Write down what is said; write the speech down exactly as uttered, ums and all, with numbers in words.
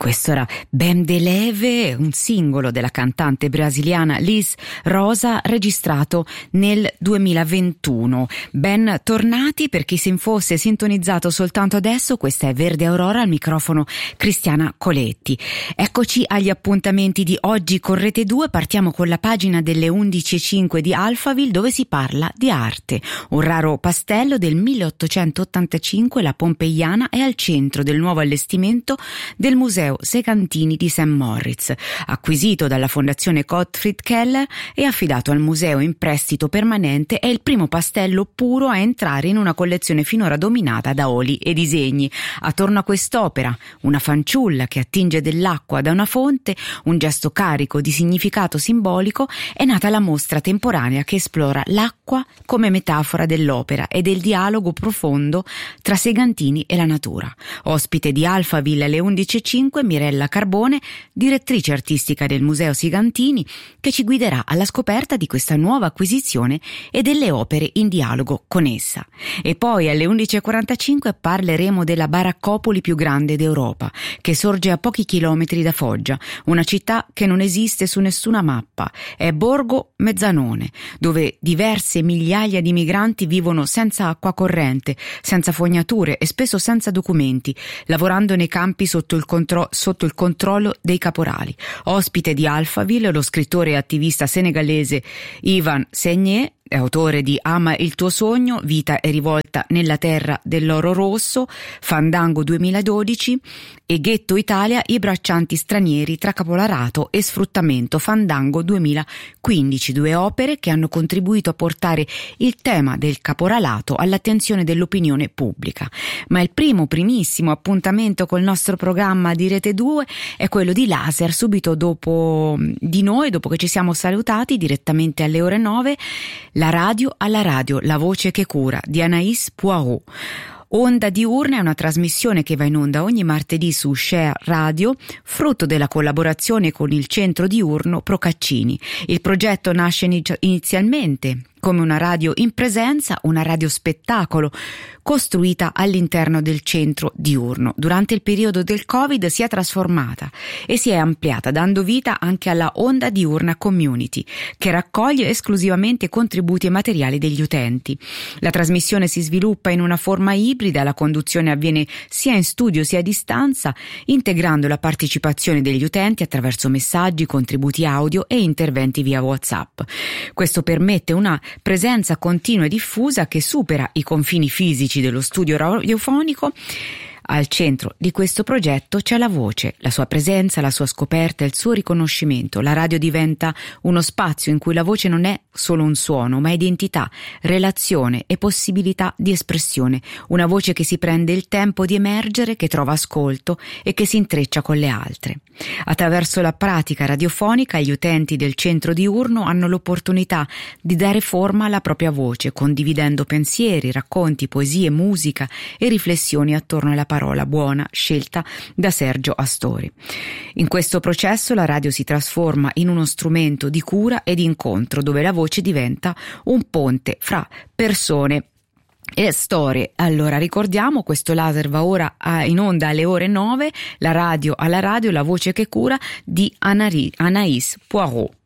Questo era Ben de Leve, un singolo della cantante brasiliana Liz Rosa, registrato nel duemilaventuno. Ben tornati, per chi si fosse sintonizzato soltanto adesso, questa è Verde Aurora, al microfono Cristiana Coletti. Eccoci agli appuntamenti di oggi con Rete due. Partiamo con la pagina delle undici e cinque di Alphaville, dove si parla di arte. Un raro pastello del milleottocentottantacinque, la Pompeiana, è al centro del nuovo allestimento del Museo Segantini di Saint Moritz, acquisito dalla Fondazione Gottfried Keller e affidato al museo in prestito permanente. È il primo pastello puro a entrare in una collezione finora dominata da oli e disegni. Attorno a quest'opera, una fanciulla che attinge dell'acqua da una fonte, un gesto carico di significato simbolico, è nata la mostra temporanea che esplora l'acqua come metafora dell'opera e del dialogo profondo tra Segantini e la natura. Ospite di Alphaville alle undici e cinque, Mirella Carbone, direttrice artistica del Museo Segantini, che ci guiderà alla scoperta di questa nuova acquisizione e delle opere in dialogo con essa. E poi alle undici e quarantacinque parleremo della baraccopoli più grande d'Europa, che sorge a pochi chilometri da Foggia, una città che non esiste su nessuna mappa. È Borgo Mezzanone, dove diverse migliaia di migranti vivono senza acqua corrente, senza fognature e spesso senza documenti, lavorando nei campi sotto il controllo sotto il controllo dei caporali. Ospite di Alphaville lo scrittore e attivista senegalese Ivan Segné, è autore di Ama il tuo sogno, Vita e rivolta nella terra dell'oro rosso, Fandango duemiladodici e Ghetto Italia, i braccianti stranieri tra capolarato e sfruttamento, Fandango duemilaquindici, due opere che hanno contribuito a portare il tema del caporalato all'attenzione dell'opinione pubblica. Ma il primo, primissimo appuntamento col nostro programma di Rete due è quello di Laser, subito dopo di noi, dopo che ci siamo salutati direttamente alle ore nove. La radio alla radio, la voce che cura, di Anaïs Poirot. Onda Diurna è una trasmissione che va in onda ogni martedì su Share Radio, frutto della collaborazione con il centro diurno Procaccini. Il progetto nasce inizialmente come una radio in presenza, una radio spettacolo costruita all'interno del centro diurno. Durante il periodo del Covid si è trasformata e si è ampliata, dando vita anche alla Onda Diurna Community, che raccoglie esclusivamente contributi e materiali degli utenti. La trasmissione si sviluppa in una forma ibrida, la conduzione avviene sia in studio sia a distanza, integrando la partecipazione degli utenti attraverso messaggi, contributi audio e interventi via WhatsApp. Questo permette una presenza continua e diffusa che supera i confini fisici dello studio radiofonico. Al centro di questo progetto c'è la voce, la sua presenza, la sua scoperta e il suo riconoscimento. La radio diventa uno spazio in cui la voce non è solo un suono, ma identità, relazione e possibilità di espressione. Una voce che si prende il tempo di emergere, che trova ascolto e che si intreccia con le altre. Attraverso la pratica radiofonica gli utenti del centro diurno hanno l'opportunità di dare forma alla propria voce, condividendo pensieri, racconti, poesie, musica e riflessioni attorno alla parola buona scelta da Sergio Astori. In questo processo la radio si trasforma in uno strumento di cura e di incontro, dove la voce diventa un ponte fra persone e storie. Allora ricordiamo, questo laser va ora in onda alle ore nove, la radio alla radio, la voce che cura di Anaïs Poirot.